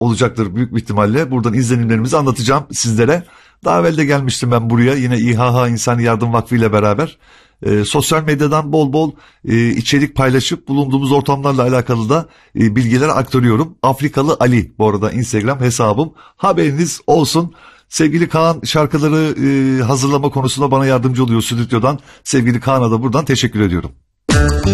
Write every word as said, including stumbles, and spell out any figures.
olacaktır büyük bir ihtimalle. Buradan izlenimlerimizi anlatacağım sizlere. Daha evvel de gelmiştim ben buraya yine İHH İnsani Yardım Vakfı ile beraber. E, sosyal medyadan bol bol e, içerik paylaşıp bulunduğumuz ortamlarla alakalı da e, bilgiler aktarıyorum. Afrikalı Ali bu arada Instagram hesabım. Haberiniz olsun. Sevgili Kaan şarkıları e, hazırlama konusunda bana yardımcı oluyor stüdyodan. Sevgili Kaan'a da buradan teşekkür ediyorum.